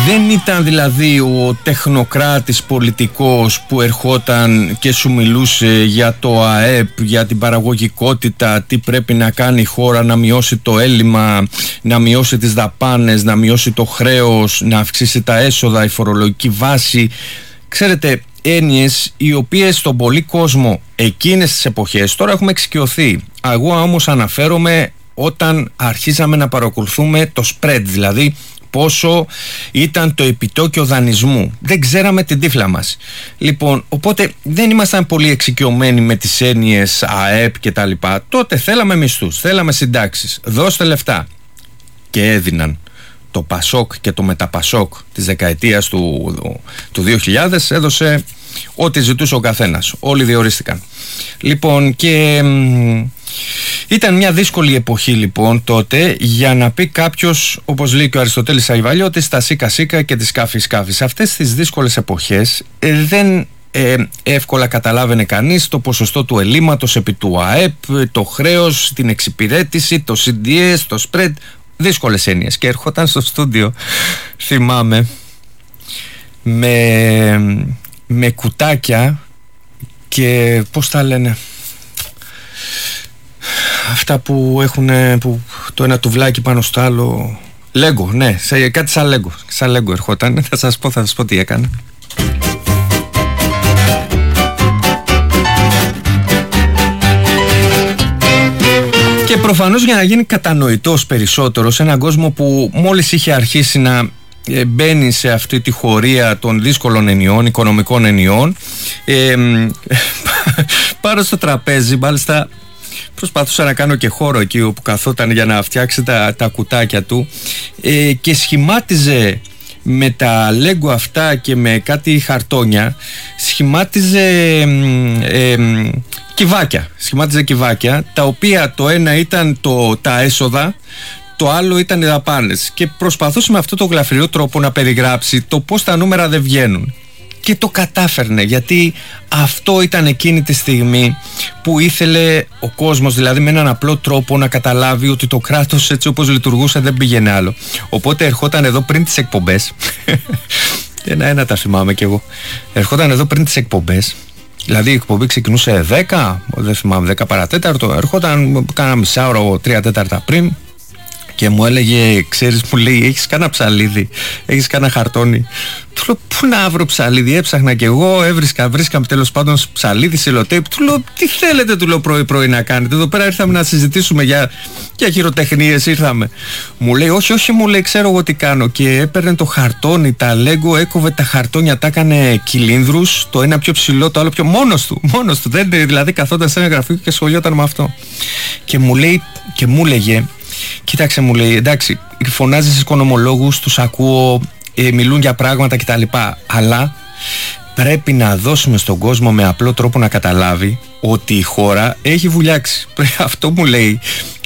Δεν ήταν δηλαδή ο τεχνοκράτης πολιτικός που ερχόταν και σου μιλούσε για το ΑΕΠ, για την παραγωγικότητα, τι πρέπει να κάνει η χώρα, να μειώσει το έλλειμμα, να μειώσει τις δαπάνες, να μειώσει το χρέος, να αυξήσει τα έσοδα, η φορολογική βάση. Ξέρετε, έννοιες οι οποίες στον πολύ κόσμο εκείνες τις εποχές τώρα έχουμε εξοικειωθεί. Εγώ όμως αναφέρομαι όταν αρχίσαμε να παρακολουθούμε το spread, δηλαδή πόσο ήταν το επιτόκιο δανεισμού. Δεν ξέραμε την τύφλα μας. Λοιπόν, οπότε δεν ήμασταν πολύ εξοικειωμένοι με τις έννοιες ΑΕΠ και τα λοιπά. Τότε θέλαμε μισθούς, θέλαμε συντάξεις, δώστε λεφτά. Και έδιναν. Το Πασόκ και το Μεταπασόκ της δεκαετίας του 2000 έδωσε ό,τι ζητούσε ο καθένας. Όλοι διορίστηκαν. Λοιπόν, και ήταν μια δύσκολη εποχή λοιπόν τότε για να πει κάποιος, όπως λέει και ο Αριστοτέλης Αϊβαλιώτης, τα σίκα σίκα και τη σκάφη σκάφη. Σε αυτές τις δύσκολες εποχές δεν εύκολα καταλάβαινε κανείς το ποσοστό του ελλείμματος επί του ΑΕΠ, το χρέος, την εξυπηρέτηση, το CDS, το spread, δύσκολες έννοιες. Και έρχονταν στο στούντιο, θυμάμαι, με κουτάκια και πώς τα λένε, αυτά που έχουν που το ένα τουβλάκι πάνω στο άλλο, Λέγκο, ναι, κάτι σαν Λέγκο ερχόταν. Θα σας πω τι έκανε. Και προφανώς για να γίνει κατανοητός περισσότερο σε έναν κόσμο που μόλις είχε αρχίσει να μπαίνει σε αυτή τη χωρία των δύσκολων ενιών, οικονομικών ενιών, πάρω στο τραπέζι, μάλιστα προσπαθούσα να κάνω και χώρο εκεί όπου καθόταν για να φτιάξει τα κουτάκια του, και σχημάτιζε με τα λέγκο αυτά και με κάτι χαρτόνια, σχημάτιζε κυβάκια, τα οποία το ένα ήταν τα έσοδα, το άλλο ήταν οι δαπάνες, και προσπαθούσε με αυτό το γλαφυρό τρόπο να περιγράψει το πώς τα νούμερα δεν βγαίνουν. Και το κατάφερνε, γιατί αυτό ήταν εκείνη τη στιγμή που ήθελε ο κόσμος, δηλαδή με έναν απλό τρόπο, να καταλάβει ότι το κράτος έτσι όπως λειτουργούσε δεν πήγαινε άλλο. Οπότε ερχόταν εδώ πριν τις εκπομπές ένα τα θυμάμαι κι εγώ, ερχόταν εδώ πριν τις εκπομπές, δηλαδή η εκπομπή ξεκινούσε 10, δεν θυμάμαι, 10 παρατέταρτο, ερχόταν κάνα μισάωρο, 3 τέταρτα πριν, και μου έλεγε, ξέρεις, μου λέει, έχεις κάνα ψαλίδι, έχεις κάνα χαρτόνι? Του λέω, πού να βρω ψαλίδι? Έψαχνα κι εγώ, βρίσκαμε τέλος πάντων ψαλίδι, σελοτέιπ. Του λέω, τι θέλετε, του λέω, πρωί να κάνετε? Εδώ πέρα ήρθαμε να συζητήσουμε για χειροτεχνίες, ήρθαμε. Μου λέει, όχι, μου λέει, ξέρω εγώ τι κάνω. Και έπαιρνε το χαρτόνι, τα λέγκο, έκοβε τα χαρτόνια, τα έκανε κυλίνδρους, το ένα πιο ψηλό, το άλλο πιο, μόνος του. Δεν, δηλαδή καθόταν σε ένα γραφείο και σχολιόταν με αυτό. Και μου λέγε, κοίταξε, μου λέει, εντάξει, φωνάζεις στους οικονομολόγους, τους ακούω, μιλούν για πράγματα κτλ. Αλλά πρέπει να δώσουμε στον κόσμο με απλό τρόπο να καταλάβει ότι η χώρα έχει βουλιάξει. Αυτό μου λέει.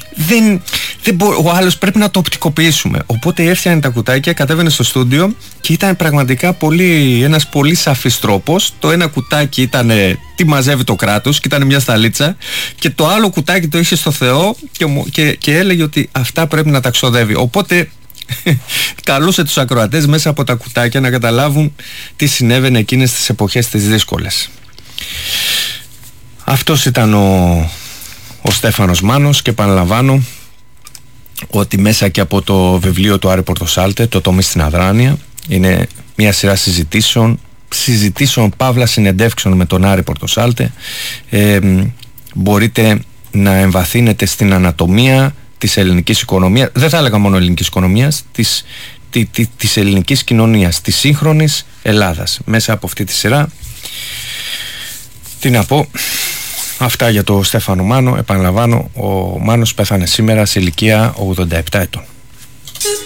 Ο άλλος πρέπει να το οπτικοποιήσουμε. Οπότε έφτιανε τα κουτάκια, κατέβαινε στο στούντιο και ήταν πραγματικά ένας πολύ σαφής τρόπος. Το ένα κουτάκι ήταν τι μαζεύει το κράτος και ήταν μια σταλίτσα, και το άλλο κουτάκι το είχε στο Θεό και έλεγε ότι αυτά πρέπει να τα ξοδεύει. Οπότε καλούσε τους ακροατές μέσα από τα κουτάκια να καταλάβουν τι συνέβαινε εκείνες τις εποχές τις δύσκολες. Αυτός ήταν ο Στέφανος Μάνος, και επαναλαμβάνω ότι μέσα και από το βιβλίο του Άρη Πορτοσάλτε, το «Τομή στην Αδράνεια», είναι μια σειρά συζητήσεων παύλα συνεντεύξεων με τον Άρη Πορτοσάλτε. Μπορείτε να εμβαθύνετε στην ανατομία της ελληνικής οικονομίας, δεν θα έλεγα μόνο ελληνικής οικονομίας, της ελληνικής κοινωνίας, της σύγχρονης Ελλάδας, μέσα από αυτή τη σειρά. Τι να πω, αυτά για το Στέφανο Μάνο. Επαναλαμβάνω, ο Μάνος πέθανε σήμερα σε ηλικία 87 ετών.